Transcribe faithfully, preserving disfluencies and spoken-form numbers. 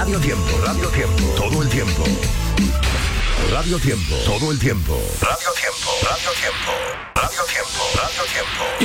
Radio Tiempo, Radio Tiempo, todo el tiempo. Radio Tiempo, todo el tiempo. Radio Tiempo, Radio Tiempo, Radio Tiempo, Radio Tiempo.